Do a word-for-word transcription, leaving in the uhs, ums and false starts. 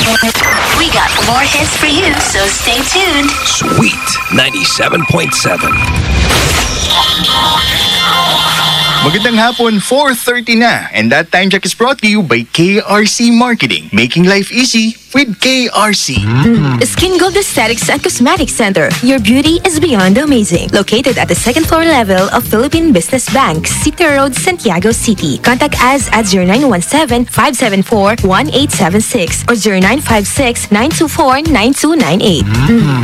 We got more hits for you, so stay tuned. Sweet ninety-seven point seven. Magandang hapon, four thirty na. And that time check is brought to you by K R C Marketing. Making life easy with K R C. Skin Gold Aesthetics and Cosmetics Center. Your beauty is beyond amazing. Located at the second floor level of Philippine Business Bank, City Road, Santiago City. Contact us at zero nine one seven, five seven four, one eight seven six or zero nine five six, nine two four, nine two nine eight.